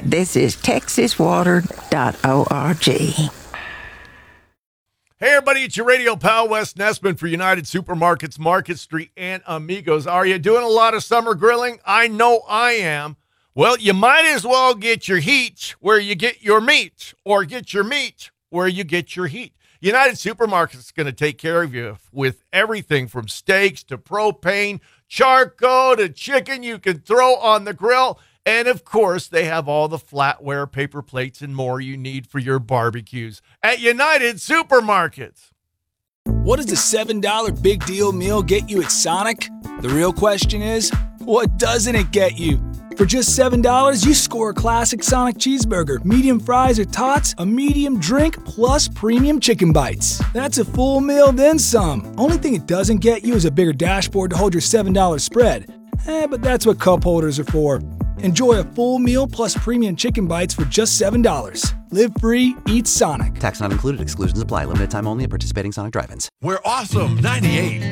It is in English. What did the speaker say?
This is texaswater.org. Hey, everybody, it's your radio pal, Wes Nessman for United Supermarkets, Market Street, and Amigos. Are you doing a lot of summer grilling? I know I am. Well, you might as well get your heat where you get your meat, or get your meat where you get your heat. United Supermarkets is going to take care of you with everything from steaks to propane, charcoal to chicken you can throw on the grill. And, of course, they have all the flatware, paper plates, and more you need for your barbecues at United Supermarkets. What does a $7 big deal meal get you at Sonic? The real question is, what doesn't it get you? For just $7, you score a classic Sonic cheeseburger, medium fries or tots, a medium drink, plus premium chicken bites. That's a full meal, then some. Only thing it doesn't get you is a bigger dashboard to hold your $7 spread. But that's what cup holders are for. Enjoy a full meal plus premium chicken bites for just $7. Live free, eat Sonic. Tax not included. Exclusions apply. Limited time only at participating Sonic drive-ins. We're awesome 98.